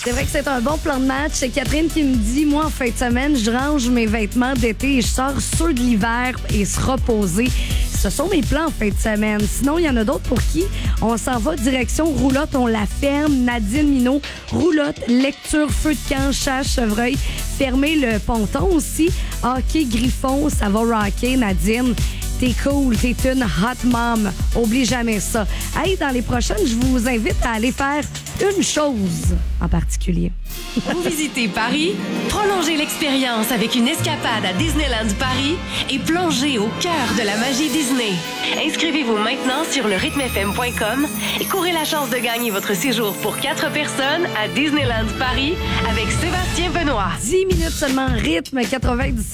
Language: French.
C'est vrai que c'est un bon plan de match. C'est Catherine qui me dit, moi, en fin de semaine, je range mes vêtements d'été et je sors ceux de l'hiver et se reposer. Ce sont mes plans en fin de semaine. Sinon, il y en a d'autres pour qui on s'en va direction roulotte, on la ferme. Nadine Minot, roulotte, lecture, feu de camp, chasse, chevreuil. Fermer le ponton aussi. Hockey, griffon, ça va rocker, Nadine. T'es cool, t'es une hot mom. Oublie jamais ça. Hey, dans les prochaines, je vous invite à aller faire une chose en particulier. Vous visitez Paris? Prolongez l'expérience avec une escapade à Disneyland Paris et plongez au cœur de la magie Disney. Inscrivez-vous maintenant sur lerythmefm.com et courez la chance de gagner votre séjour pour 4 personnes à Disneyland Paris avec Sébastien Benoît. 10 minutes seulement, rythme 97.